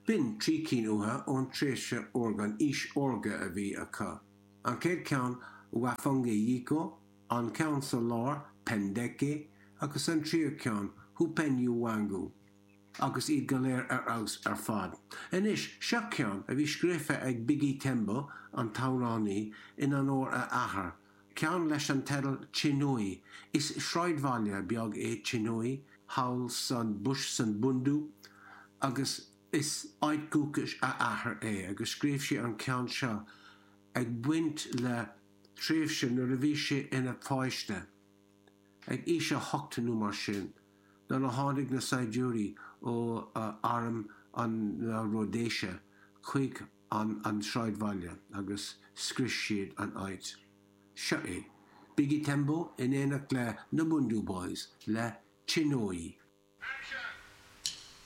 Bin trí cínútha ón tréise organ is orga a bhí acu. An céad ceann Wafungi Yiko, an ceann sa lár Pendeke, agus an trío ceann Hupenyu Wangu, agus iad go léir aus fad. Inis, seo ceann a bhí scríofa ag Biggie Tembo an Taurani in an óir a athair. Ceann leis an tedal Chinoi, is sráidbhaile beag é Chinoi, hawl san bush san bundu, agus is aidgúcas a athair é, agus scríobh sé an ceann seo ag buint le tréimhse nuair a bhí sé ina fáiste. Ag ise hochtanú mar sin, na hádig na Saidúri ó arm an Rhodesia, chuig an sráidbhaile agus scris siad an áit. Seo é, Biggie Tembo in éanacht le na Bundu Boys le Chinoi.